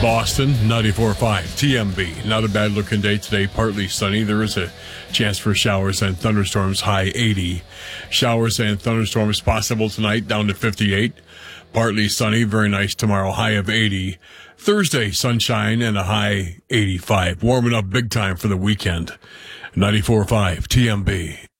Boston, 94.5 TMB. Not a bad looking day today, partly sunny. There is a chance for showers and thunderstorms, high 80. Showers and thunderstorms possible tonight, down to 58. Partly sunny, very nice tomorrow, high of 80. Thursday, sunshine and a high 85. Warming up big time for the weekend. 94.5 TMB.